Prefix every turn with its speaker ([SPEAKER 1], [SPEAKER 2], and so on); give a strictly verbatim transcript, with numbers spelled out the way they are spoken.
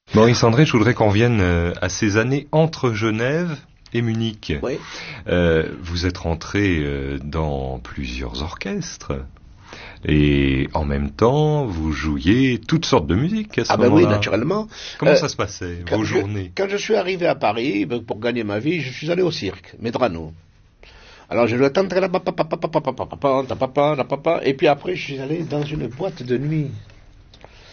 [SPEAKER 1] Maurice André, je voudrais qu'on revienne euh, à ces années entre Genève et Munich.
[SPEAKER 2] Oui.
[SPEAKER 1] Euh, vous êtes rentré euh, dans plusieurs orchestres. Et en même temps, vous jouiez toutes sortes de musique à ce
[SPEAKER 2] Ah ben
[SPEAKER 1] moment-là.
[SPEAKER 2] oui, naturellement.
[SPEAKER 1] Comment
[SPEAKER 2] Euh,
[SPEAKER 1] ça se passait, vos
[SPEAKER 2] je,
[SPEAKER 1] journées?
[SPEAKER 2] Quand je suis arrivé à Paris, ben, pour gagner ma vie, je suis allé au cirque, Medrano. Alors je jouais tant la papa, papa, papa, papa, papa, papa, papa, et puis après je suis allé dans une boîte de nuit.